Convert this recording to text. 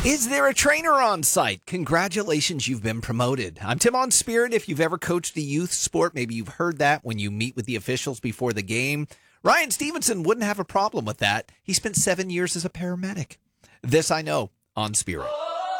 Is there a trainer on site? Congratulations, you've been promoted. I'm Tim on Spirit. If you've ever coached a youth sport, maybe you've heard that when you meet with the officials before the game. Ryan Stevenson wouldn't have a problem with that. He spent 7 years as a paramedic. This I know on Spirit.